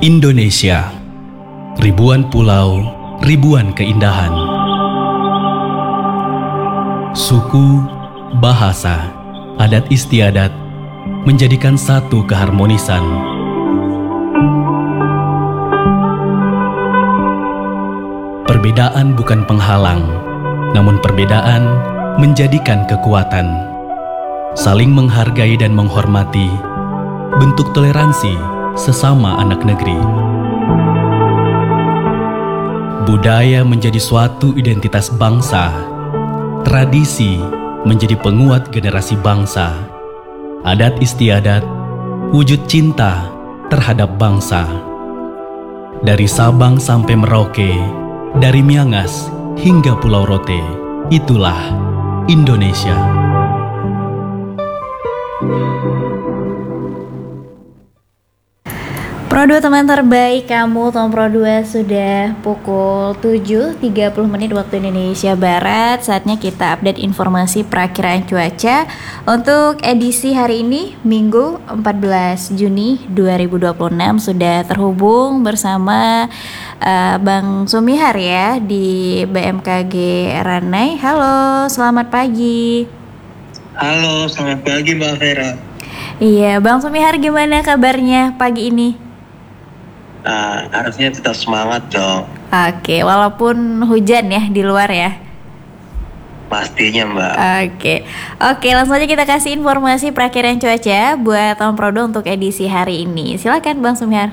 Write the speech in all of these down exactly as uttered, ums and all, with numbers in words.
Indonesia, ribuan pulau, ribuan keindahan. Suku, bahasa, adat istiadat menjadikan satu keharmonisan. Perbedaan bukan penghalang, namun perbedaan menjadikan kekuatan. Saling menghargai dan menghormati, bentuk toleransi sesama anak negeri. Budaya menjadi suatu identitas bangsa. Tradisi menjadi penguat generasi bangsa. Adat istiadat, wujud cinta terhadap bangsa. Dari Sabang sampai Merauke, dari Miangas hingga Pulau Rote, itulah Indonesia. Pro dua teman terbaik kamu, Tom Pro dua sudah pukul tujuh tiga puluh menit waktu Indonesia Barat. Saatnya kita update informasi perakiraan cuaca untuk edisi hari ini, Minggu empat belas Juni dua ribu dua puluh enam. Sudah terhubung bersama uh, Bang Sumihar ya di B M K G Ranai. Halo, selamat pagi. Halo, selamat pagi Mbak Vera. Iya, Bang Sumihar gimana kabarnya pagi ini? Uh, harusnya tetap semangat dong. Oke, walaupun hujan ya di luar ya. Pastinya Mbak. Oke, oke langsung aja kita kasih informasi perakiraan cuaca buat Tom Prodo untuk edisi hari ini. Silakan Bang Sumihar.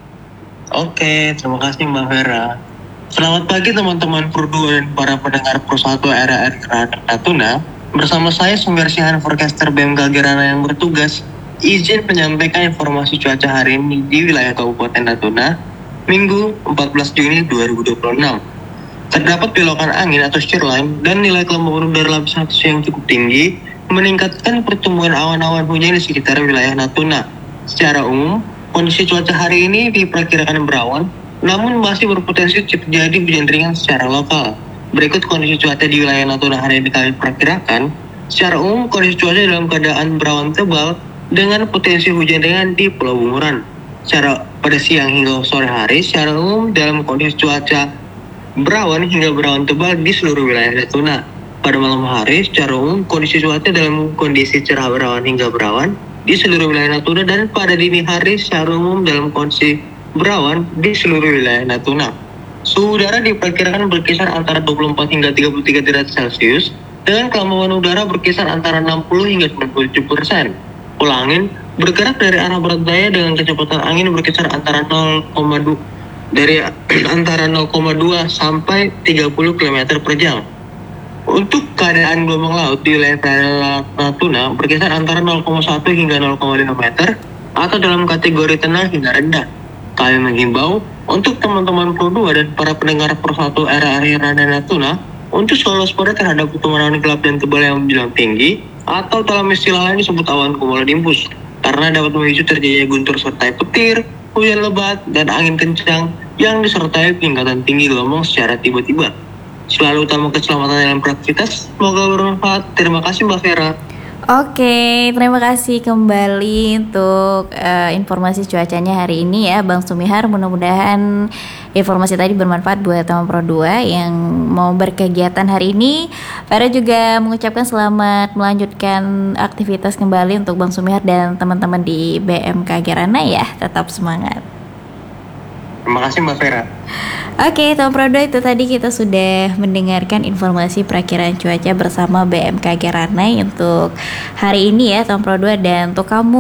Oke, terima kasih Mbak Vera. Selamat pagi teman-teman Prodo dan para pendengar Pro satu R A R Natuna. Bersama saya Sumihar Sihan, forecaster B M K G Ranai yang bertugas. Izin menyampaikan informasi cuaca hari ini di wilayah Kabupaten Natuna, Minggu empat belas Juni dua ribu dua puluh enam. Terdapat belokan angin atau shearline dan nilai kelembaban udara lapisan atas yang cukup tinggi, meningkatkan pertumbuhan awan-awan hujan di sekitar wilayah Natuna. Secara umum, kondisi cuaca hari ini diperkirakan berawan, namun masih berpotensi terjadi hujan ringan secara lokal. Berikut kondisi cuaca di wilayah Natuna hari ini kami perkirakan. Secara umum, kondisi cuaca dalam keadaan berawan tebal, dengan potensi hujan ringan di Pulau Bunguran. Secara pada siang hingga sore hari, secara umum dalam kondisi cuaca berawan hingga berawan tebal di seluruh wilayah Natuna. Pada malam hari, secara umum kondisi cuaca dalam kondisi cerah berawan hingga berawan di seluruh wilayah Natuna, dan pada dini hari secara umum dalam kondisi berawan di seluruh wilayah Natuna. Suhu udara diperkirakan berkisar antara dua puluh empat hingga tiga puluh tiga derajat Celcius, dengan kelembaban udara berkisar antara enam puluh hingga sembilan puluh tujuh persen. Pola angin bergerak dari arah barat daya dengan kecepatan angin berkisar antara nol koma dua dari antara nol koma dua sampai tiga puluh kilometer per jam. Untuk keadaan gelombang laut di wilayah perairan Natuna berkisar antara nol koma satu hingga nol koma lima meter atau dalam kategori tenang hingga rendah. Kami menghimbau untuk teman-teman Pro dua dan para pendengar Pro satu R A R Ranai Natuna untuk selalu waspada terhadap pertumbuhan awan gelap dan tebal yang menjulang tinggi, atau dalam istilah lain disebut awan cumulonimbus, karena dapat memicu terjadinya guntur serta petir, hujan lebat, dan angin kencang yang disertai peningkatan tinggi gelombang secara tiba-tiba. Selalu utama keselamatan dalam beraktivitas, semoga bermanfaat. Terima kasih Mbak Vera. Oke, terima kasih kembali untuk uh, informasi cuacanya hari ini ya Bang Sumihar. Mudah-mudahan informasi tadi bermanfaat buat teman Pro dua yang mau berkegiatan hari ini. Vera juga mengucapkan selamat melanjutkan aktivitas kembali untuk Bang Sumihar dan teman-teman di B M K G Ranai ya. Tetap semangat. Terima kasih Mbak Vera. Oke, Tom Pro dua itu tadi kita sudah mendengarkan informasi perakiraan cuaca bersama B M K G Ranai untuk hari ini ya Tom Pro dua, dan untuk kamu